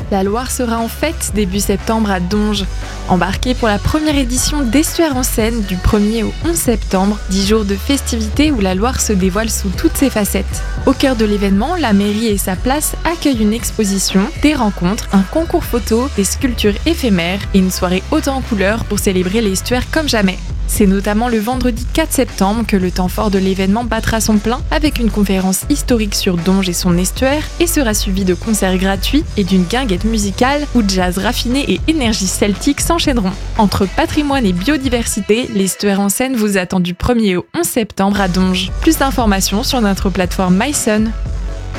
La Loire sera en fête début septembre à Donges. Embarquez pour la première édition d'Estuaires en scène du 1er au 11 septembre, 10 jours de festivités où la Loire se dévoile sous toutes ses facettes. Au cœur de l'événement, la mairie et sa place accueillent une exposition, des rencontres, un concours photo, des sculptures éphémères et une soirée haute en couleurs pour célébrer l'Estuaire comme jamais. C'est notamment le vendredi 4 septembre que le temps fort de l'événement battra son plein avec une conférence historique sur Donges et son estuaire et sera suivi de concerts gratuits et d'une guinguette musicale où jazz raffiné et énergie celtique s'enchaîneront. Entre patrimoine et biodiversité, l'Estuaires en scène vous attend du 1er au 11 septembre à Donges. Plus d'informations sur notre plateforme mySun.